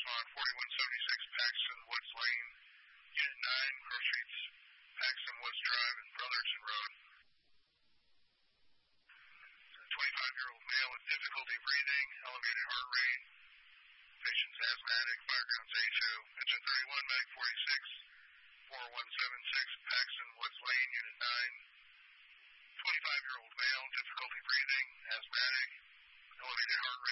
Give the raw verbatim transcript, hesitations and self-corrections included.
on forty-one seventy-six Paxton Woods Lane, Unit nine, Grove Streets, Paxton Woods Drive, and Brotherton Road. twenty-five-year-old male with difficulty breathing, elevated heart rate, patient's asthmatic, firegrounds H O, engine thirty-one, medic forty-six, forty-one seventy-six Paxton Woods Lane, Unit nine, twenty-five-year-old male, difficulty breathing, asthmatic, elevated heart rate.